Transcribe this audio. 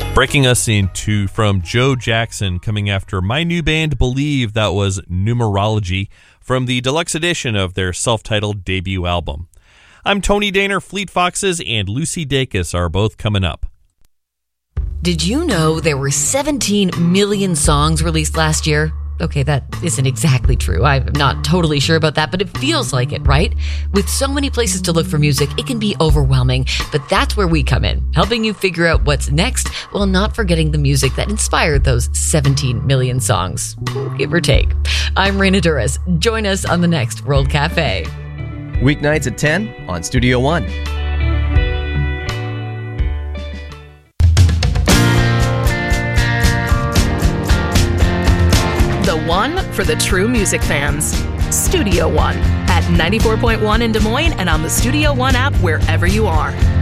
Breaking us into from Joe Jackson coming after My New Band Believe, that was Numerology from the deluxe edition of their self-titled debut album. I'm Tony Daner. Fleet Foxes and Lucy Dacus are both coming up. Did you know there were 17 million songs released last year? Okay, that isn't exactly true. I'm not totally sure about that, but it feels like it, right? With so many places to look for music, it can be overwhelming. But that's where we come in, helping you figure out what's next while not forgetting the music that inspired those 17 million songs, give or take. I'm Raina Duras. Join us on the next World Cafe. Weeknights at 10 on Studio One. The one for the true music fans. Studio One at 94.1 in Des Moines and on the Studio One app wherever you are.